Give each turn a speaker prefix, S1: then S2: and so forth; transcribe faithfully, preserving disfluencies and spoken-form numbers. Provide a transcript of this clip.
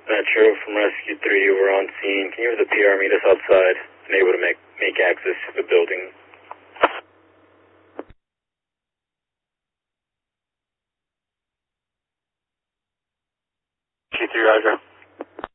S1: Metro from Rescue three, we're on scene. Can you have the P R meet us outside and able to make, make access to the building? Rescue three, Roger.